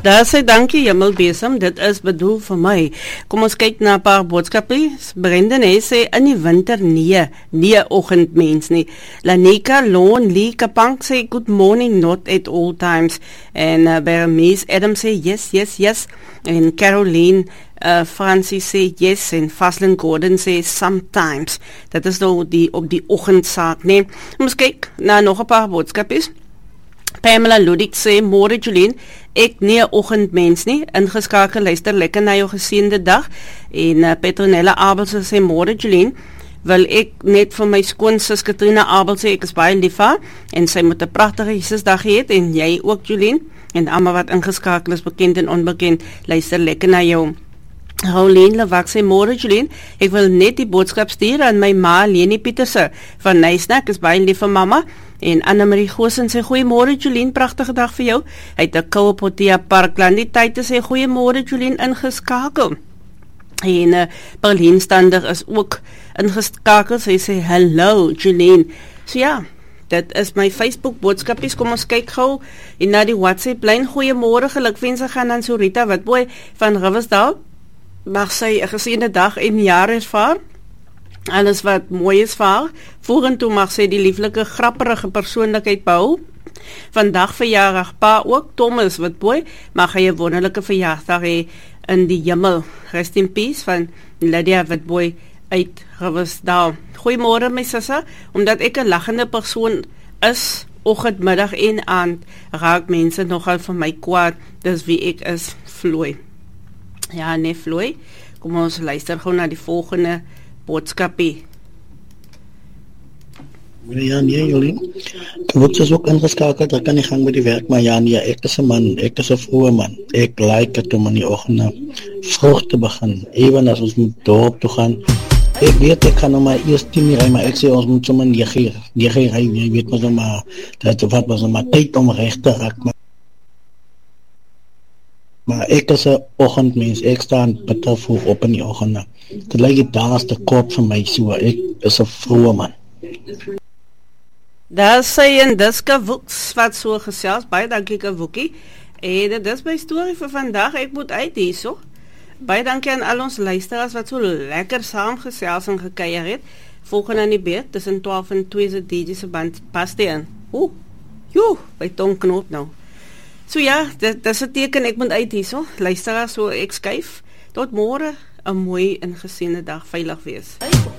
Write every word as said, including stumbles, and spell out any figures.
Daar sê dankie Hemelbesem, dit is bedoel vir my. Kom ons kyk na 'n paar boodskappe. Brendan hy sê in die winter nee, nee oggendmens nie. Lanika Loon Lee Kapang sê good morning, not at all times. En uh, Bermise Adam sê yes, yes, yes. En Caroline uh, Francis sê yes. En Faslin Gordon sê sometimes. Dat is nou die op die oggendsaak, nee. Ons kyk na nog 'n paar boodskappe. Pamela Ludik sê, môre Jolien, ek nie 'n oggendmens nie, ingeskakel, luister lekker na jou geseënde dag. En uh, Petronella Abels sê, môre Jolien, wil ek net vir my skoonsus Katrina Abels sê, ek is baie lief vir, en sy moet 'n pragtige Jesusdag hê, en jy ook Jolien, en almal wat ingeskakel is, bekend en onbekend, luister lekker na jou. Rolien Lewak sê, môre Jolien, ek wil net die boodskap stuur aan my ma Leni Pieterse van Nysna, ek is baie lief vir mamma. En Annemarie Goosen sê, goeiemôre Jolien, pragtige dag vir jou. Hy het 'n koue Protea Parkland die tyd te sê, goeiemôre Jolien, ingeskakel. En uh, Berlin Stander is ook ingeskakel, sy sê, hallo Jolien. So ja, dit is my Facebook boodskapies, kom ons kyk gou en na die WhatsApp lyn. Goeiemôre, gelukwense gaan aan Sorita Witbooi van Riversdal. Mag sy 'n geseënde dag en jaar ervaar. Alles wat mooi is vir haar. Vorentoe mag sy die lieflike, grapperige persoonlikheid behou. Vandag verjaardag pa ook, Thomas Witbooi, mag hy 'n wonderlike verjaardag hê in die hemel. Rest in peace van Lydia Witbooi uit Riversdal. Goeiemôre my sissa, omdat ek 'n lagende persoon is, oggend, middag en aand, raak mense nogal van my kwaad, dis wie ek is, Floy. Ja, nee Floy, kom ons luister gou na die volgende boodskapie. Ja, nee, Jolien. Ek word dus ook ingeskakeld, ek kan nie gang met die werk, maar ja, nee, ek is 'n man, ek is 'n vroeë man. Ek like het om in die oggende vroeg te begin, even as ons moet dorp toe gaan. Ek weet, ek kan nog maar eerst tien uur ry, maar ek sê, ons moet sommer nege uur, nege uur ry, jy weet, maar maar, dat wat was maar tyd om reg te raak, maar Maar ek is 'n oggendmens, ek staan bitter vroeg op in die oggende. Dit lyk die dag is te kort vir my, so ek is 'n vroeë man. Daar sê en Diska Woeks wat so gesels, baie dankie Woekie. En dit is my storie vir vandag, ek moet uit hierso. Baie dankie aan al ons luisteraars wat so lekker saam gesels en gekuier het. Volgende aan die beurt, tussen twaalf en twee se D J se band pas die in. Oeh, joe, my tong knoop nou. So ja, dit, dit is 'n teken, ek moet uit hierso. Luisteraars, so ek skuif. Tot môre, 'n mooi en geseënde dag, veilig wees. Hey.